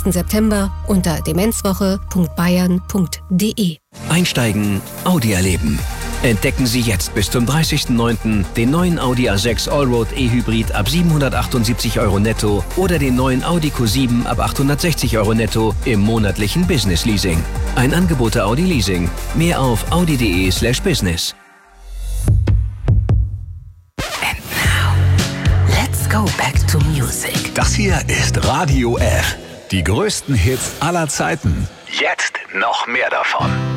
September unter demenzwoche.bayern.de. Einsteigen, Audi erleben. Entdecken Sie jetzt bis zum 30.09. den neuen Audi A6 Allroad E-Hybrid ab 778 € netto oder den neuen Audi Q7 ab 860 € netto im monatlichen Business Leasing. Ein Angebot der Audi Leasing. Mehr auf audi.de/business. And now, let's go back to music. Das hier ist Radio F. Die größten Hits aller Zeiten. Jetzt noch mehr davon.